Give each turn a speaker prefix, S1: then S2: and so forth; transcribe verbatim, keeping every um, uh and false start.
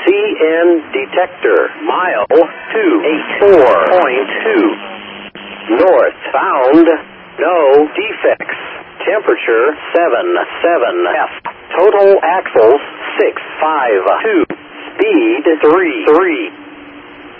S1: C N detector. Mile two eighty-four point two. Northbound, no defects. Temperature seven seven F. Total axles six five two. Speed three three.